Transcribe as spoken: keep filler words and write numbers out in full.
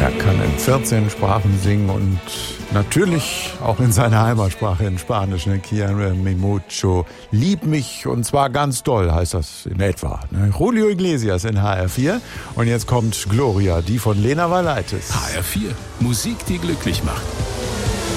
Er kann in vierzehn Sprachen singen und natürlich auch in seiner Heimatsprache in Spanisch. Ne? Quiéreme mucho, lieb mich und zwar ganz doll, heißt das in etwa. Ne? Julio Iglesias in H R vier und jetzt kommt Gloria, die von Lena Valaitis. H R vier, Musik, die glücklich macht.